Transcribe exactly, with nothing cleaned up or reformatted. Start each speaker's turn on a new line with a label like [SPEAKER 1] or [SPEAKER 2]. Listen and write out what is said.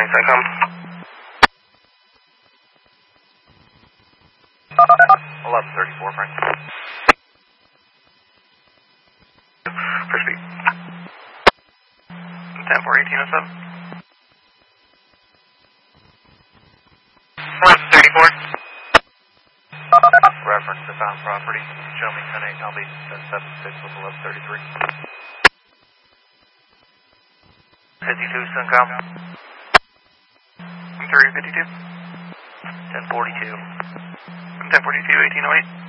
[SPEAKER 1] Centcom.
[SPEAKER 2] eleven thirty-four, Frank.
[SPEAKER 1] For speed. ten four eighteen oh seven. eleven thirty-four.
[SPEAKER 2] Reference to found property. Show me ten eight, I'll be ten seven six with eleven thirty-three. fifty-two, Centcom.
[SPEAKER 1] three fifty-two.
[SPEAKER 2] ten forty-two.
[SPEAKER 1] ten forty-two, eighteen oh eight.